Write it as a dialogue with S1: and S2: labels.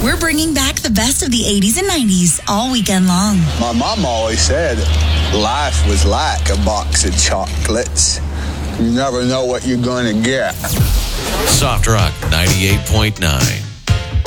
S1: We're bringing back the best of the 80s and 90s all weekend long.
S2: My mom always said life was like a box of chocolates. You never know what you're going to get.
S3: Soft Rock 98.9.